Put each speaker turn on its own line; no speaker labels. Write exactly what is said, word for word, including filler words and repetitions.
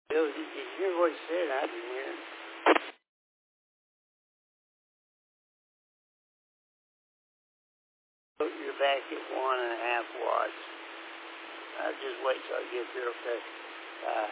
Bill, did you hear what he said? I didn't hear. You're back at one and a half watts. I'll just wait till I get there, okay? Uh,